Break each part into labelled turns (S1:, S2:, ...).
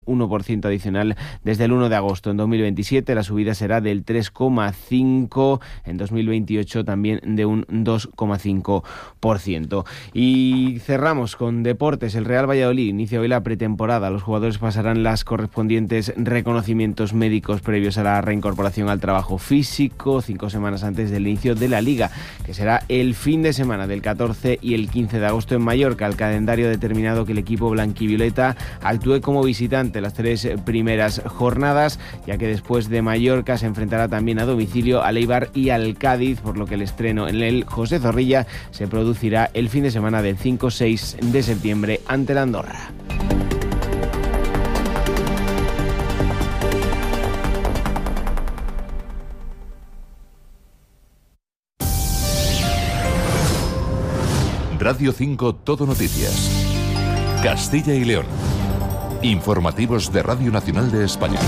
S1: 1% adicional desde el 1 de agosto. En 2027 la subida será del 3,5%, en 2028 también de un 2,5%. Y cerramos con deportes. El Real Valladolid inicia hoy la pretemporada. Los jugadores pasarán las correspondientes reconocimientos médicos previos a la reincorporación al trabajo físico, 5 semanas antes del inicio de la Liga, que será el fin de semana del 14 y el 15 de agosto en Mallorca. El calendario ha determinado que el equipo blanquivioleta actúe como visitante las 3 primeras jornadas, ya que después de Mallorca se enfrentará también a domicilio al Eibar y al Cádiz, por lo que el estreno en el José Zorrilla se producirá el fin de semana del 5-6 de septiembre ante la Andorra.
S2: Radio 5 Todo Noticias. Castilla y León. Informativos de Radio Nacional de España.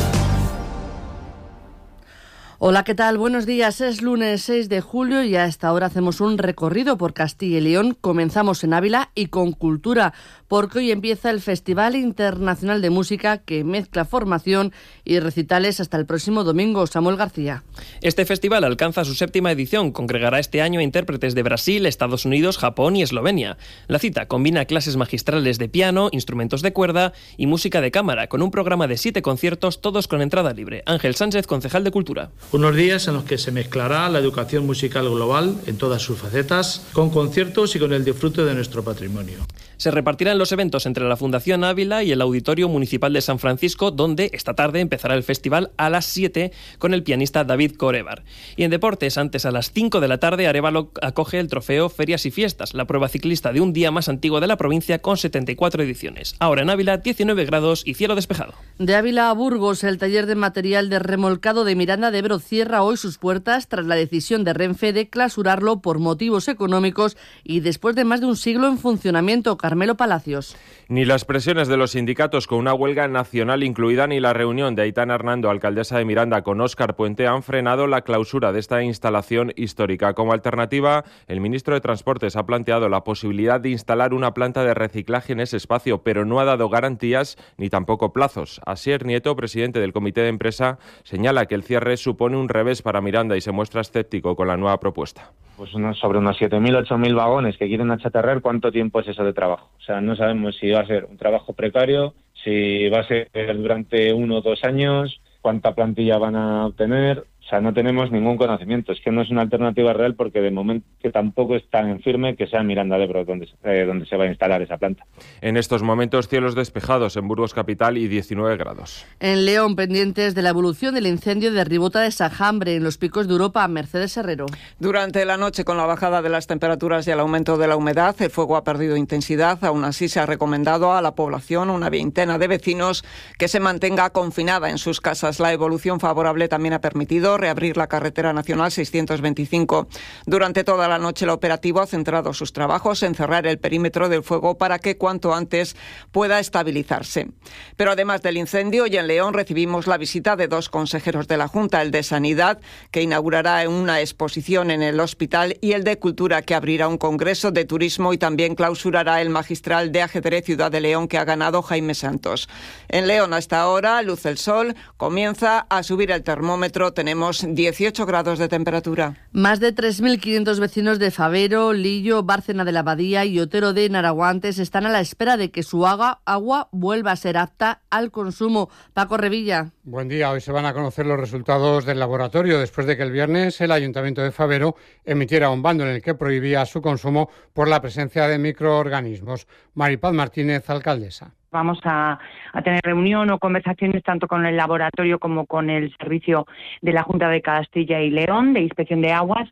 S3: Hola, ¿qué tal? Buenos días. Es lunes 6 de julio y a esta hora hacemos un recorrido por Castilla y León. Comenzamos en Ávila y con cultura, porque hoy empieza el Festival Internacional de Música, que mezcla formación y recitales hasta el próximo domingo. Samuel García.
S4: Este festival alcanza su 7ª edición. Congregará este año a intérpretes de Brasil, Estados Unidos, Japón y Eslovenia. La cita combina clases magistrales de piano, instrumentos de cuerda y música de cámara, con un programa de 7 conciertos, todos con entrada libre. Ángel Sánchez, concejal de Cultura.
S5: Unos días en los que se mezclará la educación musical global en todas sus facetas, con conciertos y con el disfrute de nuestro patrimonio.
S4: Se repartirán los eventos entre la Fundación Ávila y el Auditorio Municipal de San Francisco, donde esta tarde empezará el festival a las 7 con el pianista David Corevar. Y en deportes, antes a las 5 de la tarde, Arévalo acoge el trofeo Ferias y Fiestas, la prueba ciclista de un día más antigua de la provincia, con 74 ediciones. Ahora en Ávila, 19 grados y cielo despejado.
S3: De Ávila a Burgos, el taller de material de remolcado de Miranda de Ebro cierra hoy sus puertas tras la decisión de Renfe de clausurarlo por motivos económicos y después de más de un siglo en funcionamiento. Carmelo Palacios.
S6: Ni las presiones de los sindicatos con una huelga nacional incluida ni la reunión de Aitana Hernando, alcaldesa de Miranda, con Óscar Puente han frenado la clausura de esta instalación histórica. Como alternativa, el ministro de Transportes ha planteado la posibilidad de instalar una planta de reciclaje en ese espacio, pero no ha dado garantías ni tampoco plazos. Asier Nieto, presidente del comité de empresa, señala que el cierre supone un revés para Miranda y se muestra escéptico con la nueva propuesta.
S7: Pues sobre unos 7.000, 8.000 vagones que quieren achatarrar, ¿cuánto tiempo es eso de trabajo? O sea, no sabemos si va a ser un trabajo precario, si va a ser durante 1 o 2 años, cuánta plantilla van a obtener. O sea, no tenemos ningún conocimiento. Es que no es una alternativa real porque de momento que tampoco es tan firme que sea Miranda de Ebro donde se va a instalar esa planta.
S6: En estos momentos, cielos despejados en Burgos capital y 19 grados.
S3: En León, pendientes de la evolución del incendio de Ribota de Sajambre en los Picos de Europa. Mercedes Herrero.
S8: Durante la noche, con la bajada de las temperaturas y el aumento de la humedad, el fuego ha perdido intensidad. Aún así, se ha recomendado a la población, una veintena de vecinos, que se mantenga confinada en sus casas. La evolución favorable también ha permitido reabrir la carretera nacional 625. Durante toda la noche el operativo ha centrado sus trabajos en cerrar el perímetro del fuego para que cuanto antes pueda estabilizarse. Pero además del incendio, hoy en León recibimos la visita de 2 consejeros de la Junta, el de Sanidad, que inaugurará una exposición en el hospital, y el de Cultura, que abrirá un congreso de turismo y también clausurará el magistral de ajedrez Ciudad de León que ha ganado Jaime Santos. En León hasta ahora luce el sol, comienza a subir el termómetro, tenemos 18 grados de temperatura.
S3: Más de 3.500 vecinos de Favero, Lillo, Bárcena de la Abadía y Otero de Naraguantes están a la espera de que su agua vuelva a ser apta al consumo. Paco Revilla.
S9: Buen día. Hoy se van a conocer los resultados del laboratorio después de que el viernes el Ayuntamiento de Favero emitiera un bando en el que prohibía su consumo por la presencia de microorganismos. Maripaz Martínez, alcaldesa.
S10: Vamos a tener reunión o conversaciones tanto con el laboratorio como con el servicio de la Junta de Castilla y León de Inspección de Aguas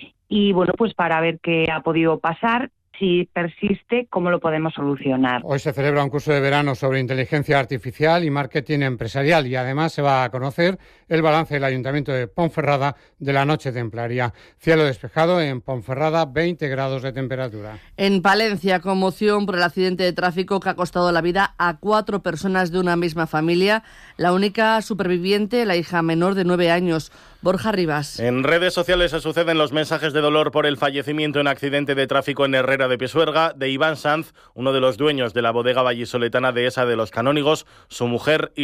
S10: y bueno, pues para ver qué ha podido pasar. Si persiste, ¿cómo lo podemos solucionar?
S9: Hoy se celebra un curso de verano sobre inteligencia artificial y marketing empresarial y además se va a conocer el balance del Ayuntamiento de Ponferrada de la noche templaria. Cielo despejado en Ponferrada, 20 grados de temperatura.
S3: En Palencia, conmoción por el accidente de tráfico que ha costado la vida a 4 personas de una misma familia. La única superviviente, la hija menor de 9 años. Borja Rivas.
S11: En redes sociales se suceden los mensajes de dolor por el fallecimiento en accidente de tráfico en Herrera de Pisuerga de Iván Sanz, uno de los dueños de la bodega vallisoletana Dehesa de los Canónigos, su mujer y